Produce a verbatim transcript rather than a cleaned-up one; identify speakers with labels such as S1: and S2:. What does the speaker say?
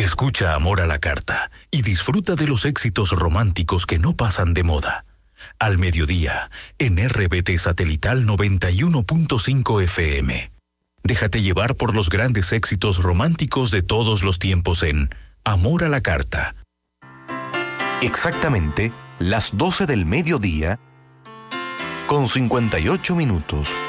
S1: Escucha Amor a la Carta y disfruta de los éxitos románticos que no pasan de moda. Al mediodía, en R B T Satelital noventa y uno punto cinco F M. Déjate llevar por los grandes éxitos románticos de todos los tiempos en Amor a la Carta.
S2: Exactamente las doce del mediodía con cincuenta y ocho minutos.